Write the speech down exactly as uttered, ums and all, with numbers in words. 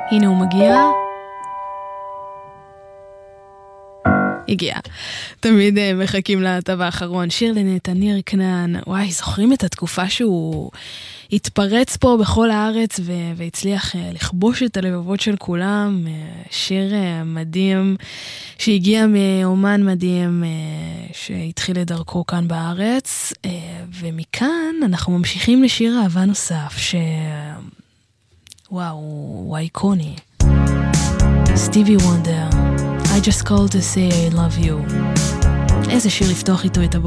הנה הוא מגיע. הגיע. תמיד מחכים לטבע האחרון. שיר לנתניר כנען. וואי, זוכרים את התקופה שהוא התפרץ פה בכל הארץ ו- והצליח לכבוש את הלבבות של כולם. שיר מדהים שהגיע מאומן מדהים שהתחיל את דרכו כאן בארץ. ומכאן אנחנו ממשיכים לשיר אהבה נוסף ש... וואו, הוא אייקוני. סטיבי וונדר. I just called to say I love you. איזה שיר לפתוח איתו את הבוקר.